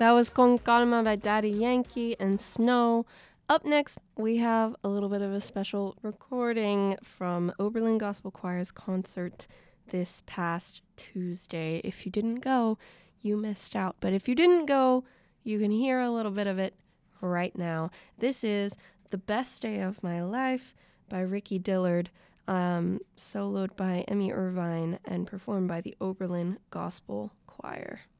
That was Con Calma by Daddy Yankee and Snow. Up next, we have a little bit of a special recording from Oberlin Gospel Choir's concert this past Tuesday. If you didn't go, you missed out. But if you didn't go, you can hear a little bit of it right now. This is The Best Day of My Life by Ricky Dillard, soloed by Emmy Irvine and performed by the Oberlin Gospel Choir.